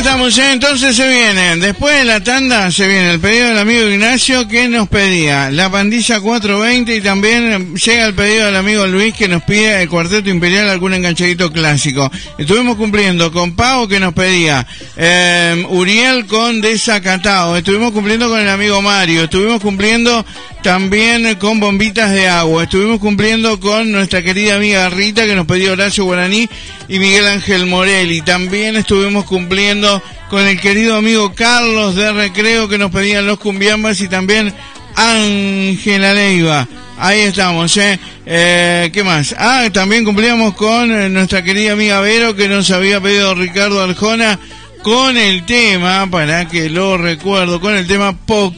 estamos, entonces se vienen, después de la tanda se viene el pedido del amigo Ignacio que nos pedía la pandilla 420 y también llega el pedido del amigo Luis que nos pide el Cuarteto Imperial, algún enganchadito clásico. Estuvimos cumpliendo con Pau que nos pedía Uriel con Desacatado, estuvimos cumpliendo con el amigo Mario, estuvimos cumpliendo también con Bombitas de Agua, estuvimos cumpliendo con nuestra querida amiga Rita que nos pedía Horacio Guaraní y Miguel Ángel Morelli, también estuvimos cumpliendo con el querido amigo Carlos de Recreo que nos pedían los cumbiambas y también Ángela Leiva. Ahí estamos, ¿qué más? También cumplíamos con nuestra querida amiga Vero que nos había pedido Ricardo Arjona con el tema, para que lo recuerdo, con el tema